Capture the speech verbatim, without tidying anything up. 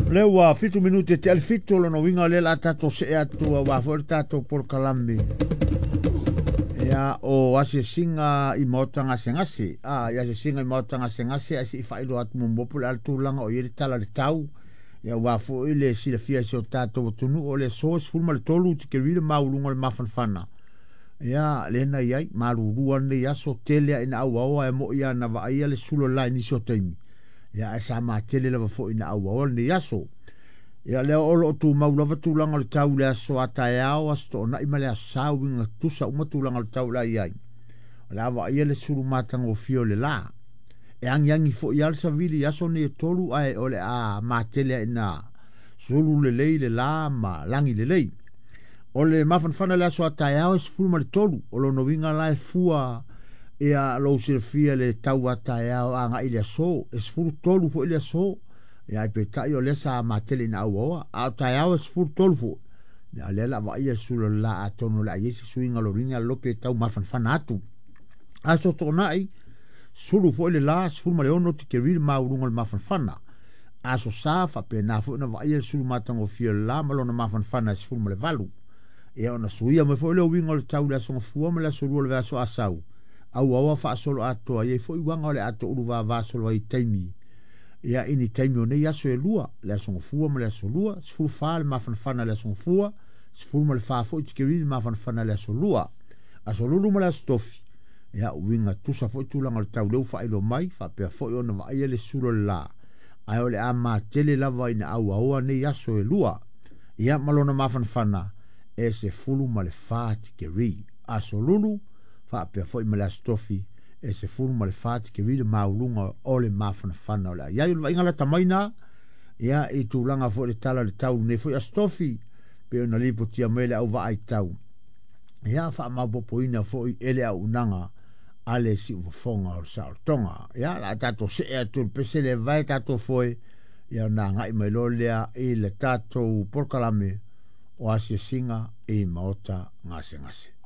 Le wa fitu minute te al fitu lo no winga le la tato se atu wa for tato por kalami. Ya o ase singa i mota ngase ngase. Ah ya se singa i mota ngase ngase asi i faido atu mumbopu al tulanga o yeri tala le tau. Ya wa fo ile si le fia se o tato tunu o le sos fulma le tolu te ke wile maulunga le mafanfana. Ya le na yai maruruan le ya so telea ina au awa e mo ia na va ia le sulo lai ni so teimi. Ya esa ma tele lava fo ina au awa le yaso. Ya le olo tu maulava tu langa le tau le aso ata e ao asto na ima le asau winga tusa uma tu langa le tau la iai. La va ia le suru matang o fio le la. E angi angi fo ial sa vili yaso ne tolu ai ole a ma tele ina suru le lei le la ma langi le lei. Ole mafanfana le aso ata e ao es fulma le tolu. Olo no winga la e fua e a lo sirfia le tau ata e ao anga ili aso. Es furu tolu fo ili aso. Ya pe tai o lesa matele na awa a tai awa sfur tolfo ya le la va ia sulo la atono la yesi suinga lo ringa lope tau mafan fanatu aso tonai sulu fo le la sfur ma leono te keril ma urunga le mafan fana aso safa pe na fo na va ia sulu matango fio la malo na mafan fana sfur ma le valu e ona suia me fo le winga le tau la so fu ma la sulu le aso asau au awa fa solo ato ai fo i wanga le ato uruva va solo ai taimi ia ini taimi o nei aso e lua le aso ngofua ma le aso lua sfuru faa le mafanfana le aso ngofua sfuru ma le faa fo iti kewini mafanfana le aso lua aso lulu ma le aso tofi ia uinga tusa fo itulanga le tau leu faa ilo mai faa pia fo iona wa aia le sulo la ai ole a ma tele lava ina aua oa nei aso e lua ia malona mafanfana e se fulu ma le faa iti kewi aso lulu faa pia fo ima le aso tofi e se furu ma le fati ke vile maulunga o le mafana fana o la. Ia yulwa inga la tamaina, ia i tūlanga fo le tala le tau ne fo i astofi, pe o na lipo tia mele au va ai tau. Ia fa mabopo ina fo i ele au unanga, ale si ufafonga o sa o tonga. Ia la tato se ea tur pese le vai tato foe, ia na ngai mai lolea i le tato porkalame, o asia singa i maota ngase ngase.